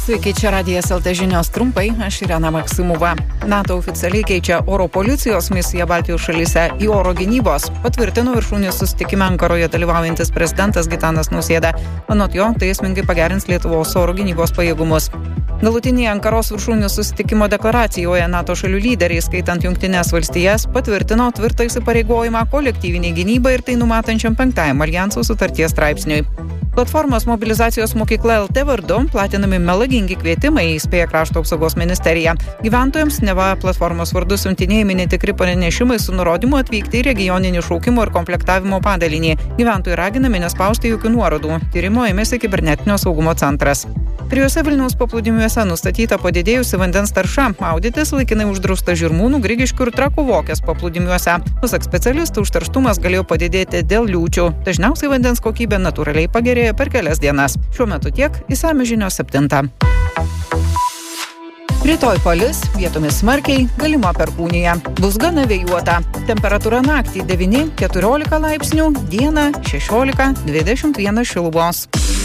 Sveiki, čia Radijas LT žinios trumpai, aš Irena Maksimova. NATO oficialiai keičia oro policijos misiją Baltijos šalyse į oro gynybos. Patvirtino viršūnių susitikime Ankaroje dalyvaujantis prezidentas Gitanas Nausėda. Anot jo, tai esmingai pagerins Lietuvos oro gynybos pajėgumus. Galutinėje Ankaros viršūnių susitikimo deklaracijoje NATO šalių lyderiai, skaitant Jungtines valstijas, patvirtino tvirtą įsipareigojimą kolektyviniai gynybai ir tai numatančiam 5 alijanso sutarties straipsniui. Platformos mobilizacijos mokykla LT vardu platinami melagingi kvietimai, įspėja Krašto apsaugos ministerija. Gyventojams neva platformos vardu siuntinėjami netikri pranešimai su nurodymu atvykti į regioninį šaukimo ir komplektavimo padalinį. Gyventojai raginami nespausti jokių nuorodų. Tyrimo ėmėsi kibernetinio saugumo centras. Trijuose Vilniaus paplūdimiuose nustatyta padidėjusi vandens tarša. Maudytis laikinai uždrausta Žirmūnų, Grigiškių ir Trakų Vokės paplūdimiuose. Pasak specialistų, užterštumas galėjo padidėti dėl liūčių. Dažniausiai vandens kokybė natūraliai pagerėjo per kelias dienas. Šiuo metu tiek, išsamios žinios 7. Rytoj palis, vietomis smarkiai, galima perkūnija. Bus gana vėjuota. Temperatūra naktį 9-14 laipsnių, dieną 16-21 šilumos.